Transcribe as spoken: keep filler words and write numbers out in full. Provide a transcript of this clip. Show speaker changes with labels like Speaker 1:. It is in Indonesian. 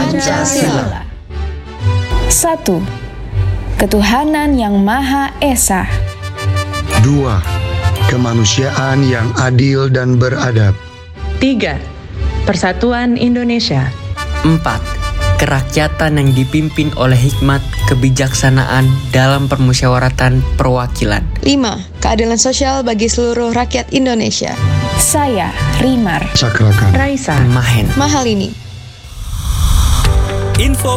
Speaker 1: Pancasila. Satu. Ketuhanan yang Maha Esa.
Speaker 2: Dua. Kemanusiaan yang adil dan beradab.
Speaker 3: Tiga. Persatuan Indonesia.
Speaker 4: Empat. Kerakyatan yang dipimpin oleh hikmat kebijaksanaan dalam permusyawaratan perwakilan.
Speaker 5: Lima. Keadilan sosial bagi seluruh rakyat Indonesia.
Speaker 1: Saya, Rimar.
Speaker 2: Sakrakan.
Speaker 3: Raisa.
Speaker 4: Mahen.
Speaker 5: Mahalini.
Speaker 6: Info